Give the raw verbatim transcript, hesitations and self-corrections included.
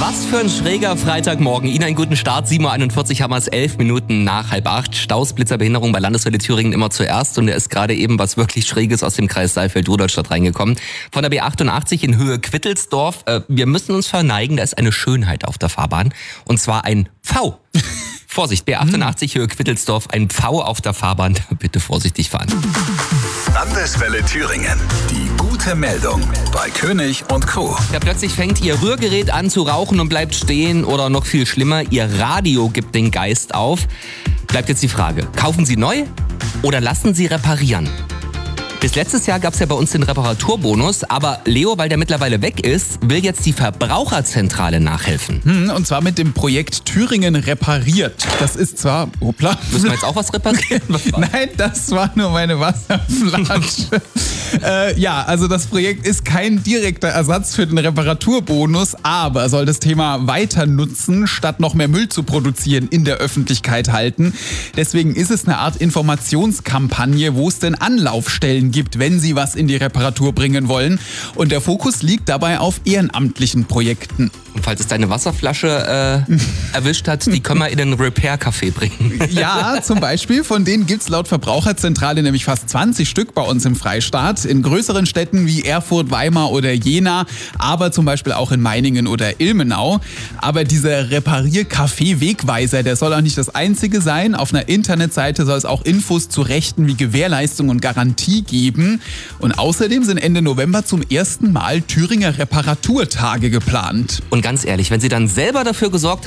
Was für ein schräger Freitagmorgen. Ihnen einen guten Start. sieben Uhr einundvierzig haben wir es, elf Minuten nach halb acht. Staus, Blitzerbehinderung bei Landeswelle Thüringen immer zuerst. Und da ist gerade eben was wirklich Schräges aus dem Kreis Saalfeld-Rudolstadt reingekommen. Von der B achtundachtzig in Höhe Quittelsdorf. Äh, wir müssen uns verneigen, da ist eine Schönheit auf der Fahrbahn. Und zwar ein Pfau. Vorsicht, B achtundachtzig Höhe Quittelsdorf, ein Pfau auf der Fahrbahn. Bitte vorsichtig fahren. Landeswelle Thüringen. Die gute Meldung bei König und Co. Ja, plötzlich fängt Ihr Rührgerät an zu rauchen und bleibt stehen. Oder noch viel schlimmer, Ihr Radio gibt den Geist auf. Bleibt jetzt die Frage, kaufen Sie neu oder lassen Sie reparieren? Bis letztes Jahr gab es ja bei uns den Reparaturbonus, aber Leo, weil der mittlerweile weg ist, will jetzt die Verbraucherzentrale nachhelfen. Hm, und zwar mit dem Projekt Thüringen repariert. Das ist zwar... Hoppla. Müssen wir jetzt auch was reparieren? Was war's? Nein, das war nur meine Wasserflasche. äh, ja, also das Projekt ist kein direkter Ersatz für den Reparaturbonus, aber soll das Thema weiter nutzen, statt noch mehr Müll zu produzieren, in der Öffentlichkeit halten. Deswegen ist es eine Art Informationskampagne, wo es denn Anlaufstellen gibt, wenn Sie was in die Reparatur bringen wollen. Und der Fokus liegt dabei auf ehrenamtlichen Projekten. Und falls es deine Wasserflasche äh, erwischt hat, die können wir in den Repair-Café bringen. Ja, zum Beispiel. Von denen gibt's laut Verbraucherzentrale nämlich fast zwanzig Stück bei uns im Freistaat. In größeren Städten wie Erfurt, Weimar oder Jena, aber zum Beispiel auch in Meiningen oder Ilmenau. Aber dieser Reparier-Café-Wegweiser, der soll auch nicht das einzige sein. Auf einer Internetseite soll es auch Infos zu Rechten wie Gewährleistung und Garantie geben. Und außerdem sind Ende November zum ersten Mal Thüringer Reparaturtage geplant. Und ganz ehrlich, wenn Sie dann selber dafür gesorgt